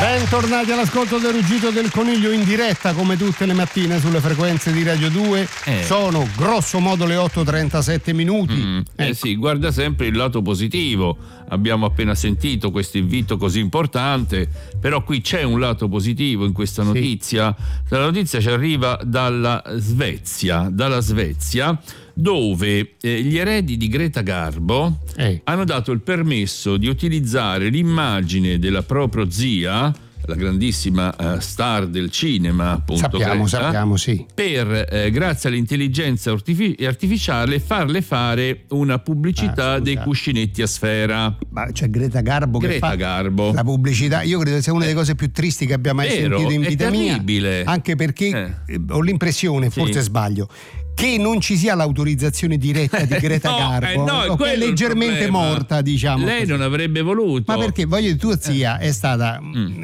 Bentornati all'ascolto del Ruggito del Coniglio in diretta come tutte le mattine sulle frequenze di Radio 2. Sono grosso modo le 8:37 minuti. Sì, guarda sempre il lato positivo. Abbiamo appena sentito questo invito così importante, però qui c'è un lato positivo in questa notizia. Sì. La notizia ci arriva dalla Svezia, dove gli eredi di Greta Garbo hanno dato il permesso di utilizzare l'immagine della propria zia, la grandissima star del cinema, appunto, sappiamo, sì, per grazie all'intelligenza artificiale farle fare una pubblicità dei cuscinetti a sfera. Ma c'è Greta Garbo che fa la pubblicità. Io credo sia una delle cose più tristi che abbia mai sentito in vita mia, anche perché ho l'impressione, forse sbaglio, che non ci sia l'autorizzazione diretta di Greta Garbo, che è leggermente morta, diciamo. Lei così non avrebbe voluto. Ma perché, voglio dire, tua zia è stata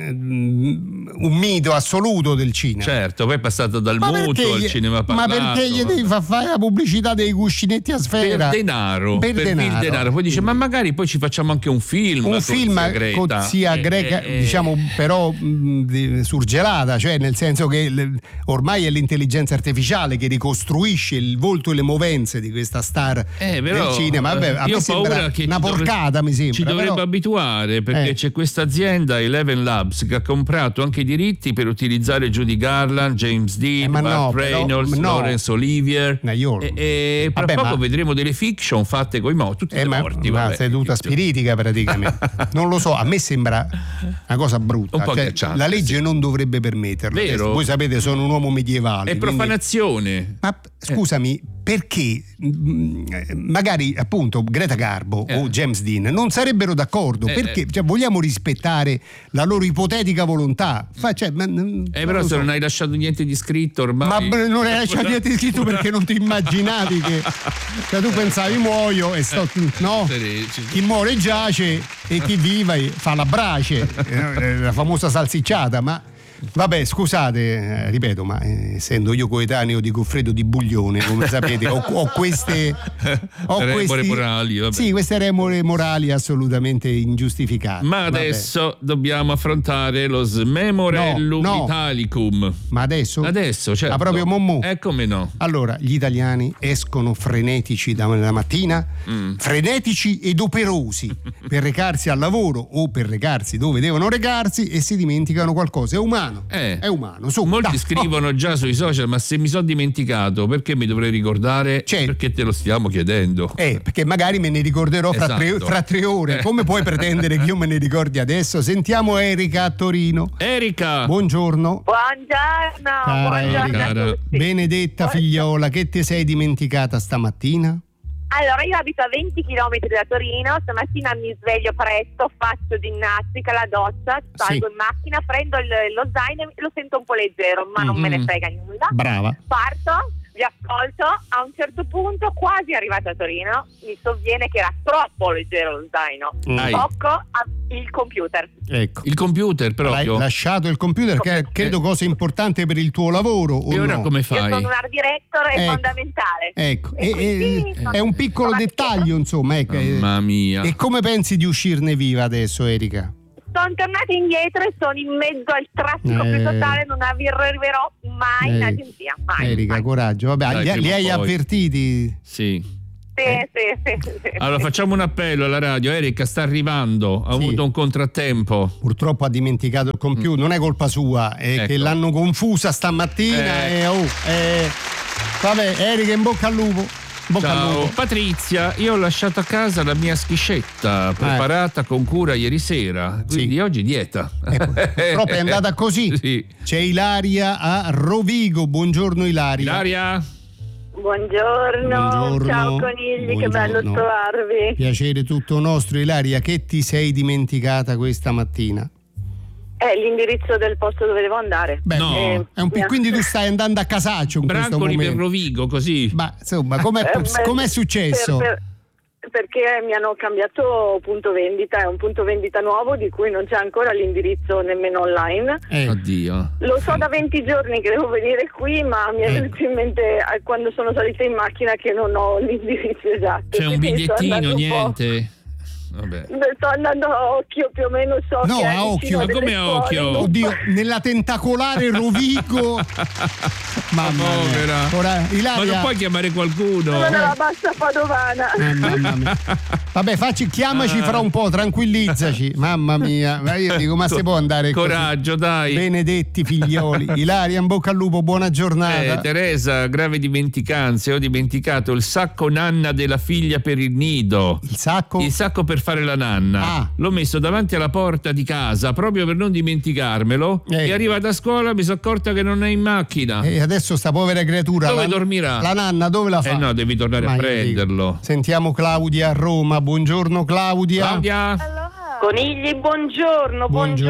un mito assoluto del cinema. Certo, poi è passata dal muto al cinema parlato. Ma perché gli devi far fare la pubblicità dei cuscinetti a sfera? Per denaro. Poi dice, ma magari poi ci facciamo anche un film con zia Greta, diciamo, però surgelata, cioè nel senso che ormai è l'intelligenza artificiale che ricostruisce il volto e le movenze di questa star del cinema. Vabbè, a me sembra una porcata, mi sembra. Ci dovrebbe abituare, perché c'è questa azienda Eleven Labs che ha comprato anche i diritti per utilizzare Judy Garland, James Dean, Burt Reynolds, Laurence Olivier, e tra poco vedremo delle fiction fatte coi tutti morti. Ma seduta spiritica praticamente. Non lo so, a me sembra una cosa brutta, un po' ghiacciante, la legge non dovrebbe permetterlo. Vero? Voi sapete, sono un uomo medievale. È profanazione. Ma scusami, perché magari appunto Greta Garbo o James Dean non sarebbero d'accordo? Perché vogliamo rispettare la loro ipotetica volontà? Però se non hai lasciato niente di scritto ormai. Ma non hai lasciato niente di scritto perché non ti immaginavi che tu pensavi muoio e chi muore giace e chi vive fa la brace, la famosa salsicciata. Ma vabbè, scusate, ripeto, ma essendo io coetaneo di Goffredo di Buglione, come sapete, ho queste remore morali. Vabbè. Sì, queste remore morali assolutamente ingiustificate. Ma adesso dobbiamo affrontare lo Smemorellum Italicum. Ma adesso, certo. Ma proprio mommo. Come no? Allora, gli italiani escono frenetici da mattina, frenetici ed operosi per recarsi al lavoro o per recarsi dove devono recarsi, e si dimenticano qualcosa. È umano. È umano. Molti scrivono già sui social: ma se mi sono dimenticato, perché mi dovrei ricordare? Perché te lo stiamo chiedendo. Perché magari me ne ricorderò fra 3 ore. Come puoi pretendere che io me ne ricordi adesso? Sentiamo Erika a Torino. Erika, buongiorno. Buongiorno. Benedetta figliola, che ti sei dimenticata stamattina? Allora, io abito a 20 km da Torino, stamattina mi sveglio presto, faccio ginnastica, la doccia, salgo in macchina, prendo lo zaino e lo sento un po' leggero, ma non me ne frega nulla. Brava. Parto, vi ascolto, a un certo punto, quasi arrivata a Torino, mi sovviene che era troppo leggero lo zaino. Tocco il computer. Ecco. Il computer proprio. Hai lasciato il computer, che è, credo, cosa importante per il tuo lavoro. E ora come fai? Io sono un art director, è fondamentale. Ecco. È un piccolo dettaglio, insomma. Ecco. Mamma mia. E come pensi di uscirne viva adesso, Erika? Sono tornata indietro e sono in mezzo al traffico più totale, non arriverò mai in agenzia. Mai. Erika, coraggio. Vabbè, li hai avvertiti? Sì. Sì. Allora facciamo un appello alla radio. Erika sta arrivando, ha avuto un contrattempo. Purtroppo ha dimenticato il computer, non è colpa sua, è che l'hanno confusa stamattina. Vabbè, Erika, in bocca al lupo. Ciao Patrizia, io ho lasciato a casa la mia schiscetta preparata con cura ieri sera, quindi oggi dieta. Proprio è andata così. Sì. C'è Ilaria a Rovigo. Buongiorno Ilaria. Ilaria. Buongiorno. Ciao conigli, che bello trovarvi. Piacere tutto nostro. Ilaria, che ti sei dimenticata questa mattina? L'indirizzo del posto dove devo andare. Quindi tu stai andando a casaccio in questo momento. Per Rovigo, così. Ma insomma, com'è successo? Perché mi hanno cambiato punto vendita, è un punto vendita nuovo di cui non c'è ancora l'indirizzo nemmeno online. Oddio. Lo so da 20 giorni che devo venire qui, ma mi è venuto in mente quando sono salita in macchina che non ho l'indirizzo esatto. C'è un bigliettino, niente? Vabbè. Sto andando a occhio, più o meno so. No, che a occhio. Ma come a occhio? Oddio, nella tentacolare Rovigo. Mamma mia. Ora, Ilaria, ma non puoi chiamare qualcuno? Sono nella bassa padovana. Mamma mia. Vabbè, chiamaci fra un po', tranquillizzaci. Mamma mia, ma io dico, ma si può andare coraggio, così? dai. Benedetti figlioli. Ilaria, in bocca al lupo, buona giornata. Teresa, grave dimenticanza, ho dimenticato il sacco nanna della figlia per il nido. Il sacco? Il sacco per fare la nanna. L'ho messo davanti alla porta di casa proprio per non dimenticarmelo. E arrivata a scuola mi sono accorta che non è in macchina. E adesso sta povera creatura dove dormirà? La nanna dove la fa? No, devi tornare a prenderlo. Sentiamo Claudia a Roma. Buongiorno Claudia. Conigli, buongiorno.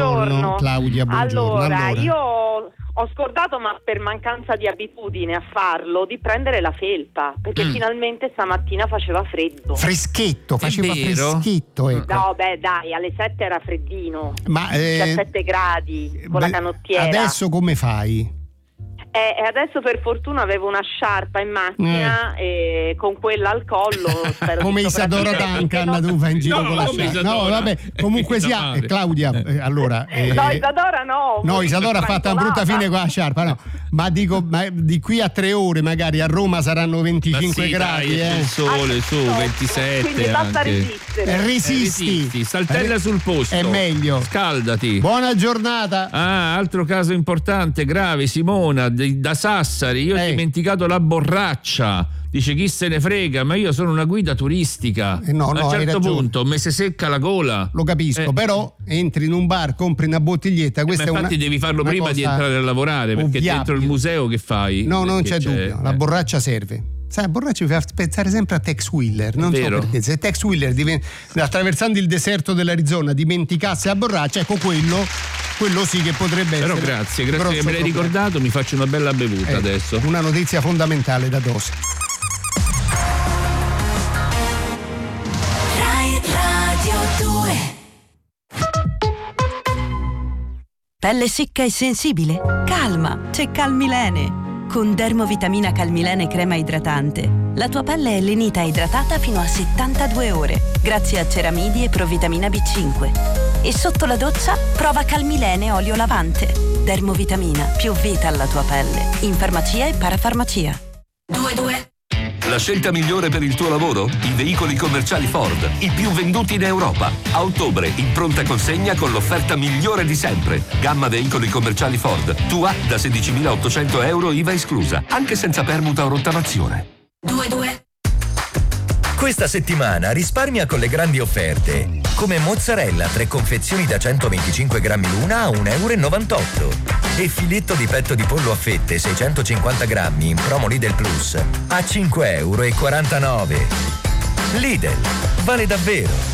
Claudia, buongiorno. Allora, io ho scordato, ma per mancanza di abitudine a farlo, di prendere la felpa, perché finalmente stamattina faceva freddo. Freschetto, faceva freschetto, ecco. No, beh, dai, alle 7 era freddino. Ma 17 gradi con la canottiera. Adesso come fai? Adesso per fortuna avevo una sciarpa in macchina e con quella al collo spero come Isadora Duncan tu fai in giro con la sciarpa. No, vabbè, comunque sia Claudia, allora no, Isadora no. No, Isadora ha fatto una brutta fine con la sciarpa, no. Ma dico, di qui a 3 ore magari a Roma saranno 25 gradi, il sole su 27. Quindi basta resistere. Resisti, saltella sul posto. È meglio. Scaldati. Buona giornata. Altro caso importante, grave, Simona da Sassari, io ho dimenticato la borraccia. Dice chi se ne frega, ma io sono una guida turistica. A un certo punto mi si secca la gola. Lo capisco, però entri in un bar, compri una bottiglietta. Questa infatti devi farlo prima di entrare a lavorare, perché dentro il museo che fai? No, non c'è dubbio, la borraccia serve. Sai, la borraccia mi fa pensare sempre a Tex Willer, non so perché. Se Tex Willer attraversando il deserto dell'Arizona dimenticasse la borraccia, ecco quello sì che potrebbe essere. Però grazie che me l'hai ricordato, mi faccio una bella bevuta adesso. Una notizia fondamentale da dose. Radio 2. Pelle secca e sensibile? Calma, c'è Calmilene. Con Dermovitamina Calmilene crema idratante, la tua pelle è lenita e idratata fino a 72 ore, grazie a ceramidi e provitamina B5. E sotto la doccia, prova Calmilene olio lavante. Dermovitamina, più vita alla tua pelle. In farmacia e parafarmacia. 22. La scelta migliore per il tuo lavoro? I veicoli commerciali Ford, i più venduti in Europa. A ottobre, in pronta consegna con l'offerta migliore di sempre. Gamma veicoli commerciali Ford, tua da 16.800 euro IVA esclusa, anche senza permuta o rottamazione. 22. Questa settimana risparmia con le grandi offerte. Come mozzarella 3 confezioni da 125 grammi l'una a 1,98 euro. E filetto di petto di pollo a fette 650 grammi in promo Lidl Plus a 5,49 euro. Lidl, vale davvero.